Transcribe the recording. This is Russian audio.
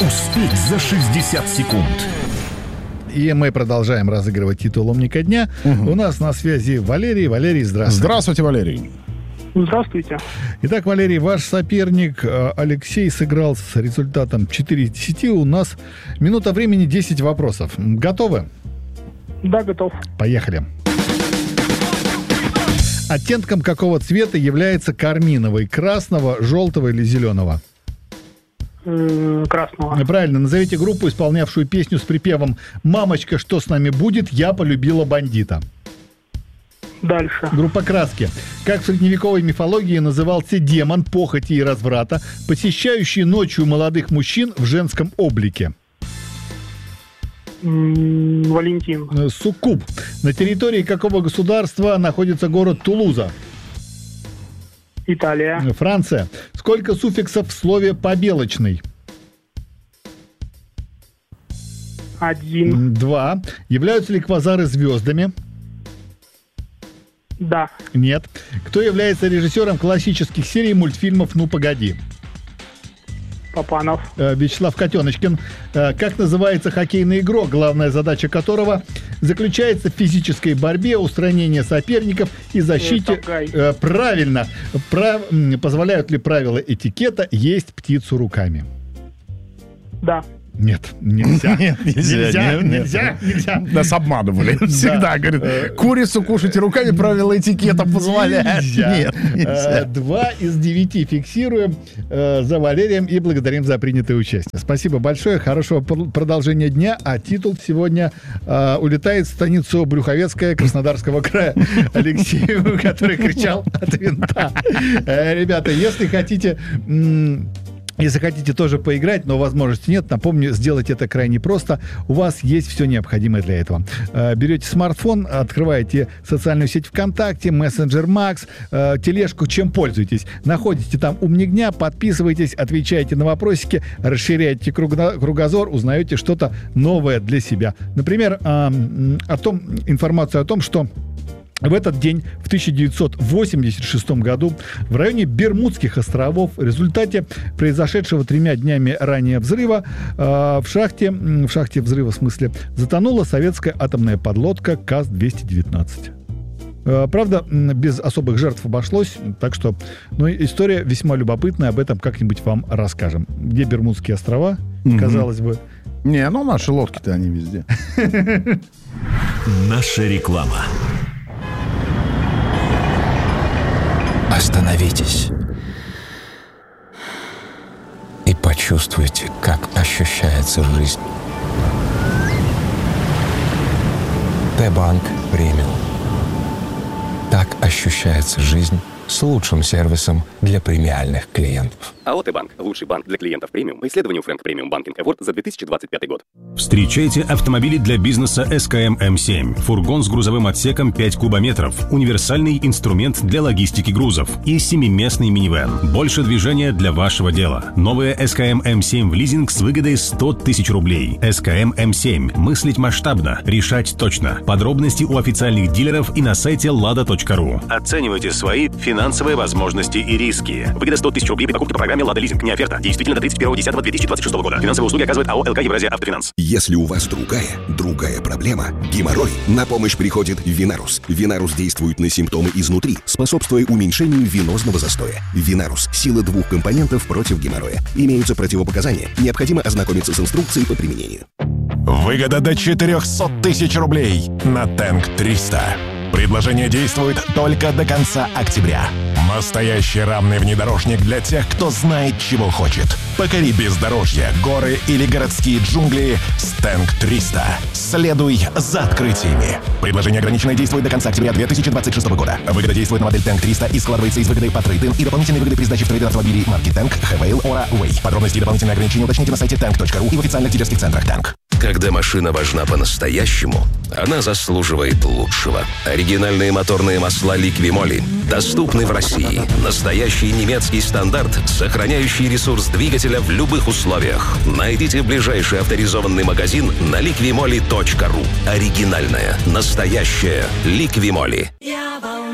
Успеть за 60 секунд. И мы продолжаем разыгрывать титул «Умника дня». У нас на связи Валерий. Валерий, здравствуйте. Здравствуйте, Валерий. Здравствуйте. Итак, Валерий, ваш соперник Алексей сыграл с результатом 4-10. У нас минута времени, 10 вопросов. Готовы? Да, готов. Поехали. Оттенком какого цвета является карминовый? Красного, желтого или зеленого? Красного. Правильно. Назовите группу, исполнявшую песню с припевом «Мамочка, что с нами будет? Я полюбила бандита». Дальше. Группа «Краски». Как в средневековой мифологии назывался демон похоти и разврата, посещающий ночью молодых мужчин в женском облике? Валентин. Суккуб. На территории какого государства находится город Тулуза? Италия. Франция. Сколько суффиксов в слове «побелочный»? 1. 2. Являются ли квазары звездами? Да. Нет. Кто является режиссером классических серий мультфильмов «Ну, погоди»? Папанов. Вячеслав Котеночкин. Как называется хоккейный игрок, главная задача которого заключается в физической борьбе, устранении соперников и защите... Правильно. Позволяют ли правила этикета есть птицу руками? Да. Нет, нельзя. Нет, Нельзя. Нас обманывали. Всегда, говорят, курицу кушайте руками, правила этикета позволяют. Нет, нельзя. 2 из 9 фиксируем за Валерием и благодарим за принятое участие. Спасибо большое, хорошего продолжения дня. А титул сегодня улетает в станицу Брюховецкая Краснодарского края Алексею, который кричал от винта. Ребята, если хотите тоже поиграть, но возможности нет, напомню, сделать это крайне просто. У вас есть все необходимое для этого. Берете смартфон, открываете социальную сеть ВКонтакте, мессенджер Макс, тележку, чем пользуетесь. Находите там «Умник дня», подписывайтесь, отвечаете на вопросики, расширяете кругозор, узнаете что-то новое для себя. Например, информацию о том, что в этот день, в 1986 году, в районе Бермудских островов в результате произошедшего 3 днями ранее взрыва в шахте взрыва, в смысле, затонула советская атомная подлодка КАЗ-219. Правда, без особых жертв обошлось, так что история весьма любопытная, об этом как-нибудь вам расскажем. Где Бермудские острова, казалось бы. Не, наши лодки-то они везде. Наша реклама. Остановитесь и почувствуйте, как ощущается жизнь. Т-банк премиум. Так ощущается жизнь с лучшим сервисом для премиальных клиентов. АО «Т-банк» – лучший банк для клиентов премиум по исследованию Frank Premium Banking Award за 2025 год. Встречайте автомобили для бизнеса СКМ М7. Фургон с грузовым отсеком 5 кубометров, универсальный инструмент для логистики грузов и 7-местный минивэн. Больше движения для вашего дела. Новая СКМ М7 в лизинг с выгодой 100 тысяч рублей. СКМ М7. Мыслить масштабно, решать точно. Подробности у официальных дилеров и на сайте lada.ru. Оценивайте свои финансовые возможности и риски. Выгода 100 тысяч рублей при покупке по программе «Лада Лизинг». Не оферта. Действительно до 31.10.2026 года. Финансовые услуги оказывает АО «ЛК Евразия Автофинанс». Если у вас другая проблема – геморрой, на помощь приходит Винарус. Винарус действует на симптомы изнутри, способствуя уменьшению венозного застоя. Винарус – сила 2 компонентов против геморроя. Имеются противопоказания. Необходимо ознакомиться с инструкцией по применению. Выгода до 400 тысяч рублей на Тэнк 300. Предложение действует только до конца октября. Настоящий рамный внедорожник для тех, кто знает, чего хочет. Покори бездорожье, горы или городские джунгли с Тэнк 300. Следуй за открытиями. Предложение ограниченное, действует до конца октября 2026 года. Выгода действует на модель Тэнк 300 и складывается из выгоды по трейд-ин и дополнительной выгоды при сдаче в трейд автомобилей марки Тэнк, Хэвейл, Ора, Уэй. Подробности и дополнительные ограничения уточните на сайте tank.ru и в официальных дилерских центрах Тэнк. Когда машина важна по-настоящему, она заслуживает лучшего. Оригинальные моторные масла Liqui-Moly доступны в России. Настоящий немецкий стандарт, сохраняющий ресурс двигателя в любых условиях. Найдите ближайший авторизованный магазин на liqui-moly.ru. Оригинальная, настоящая Liqui-Moly.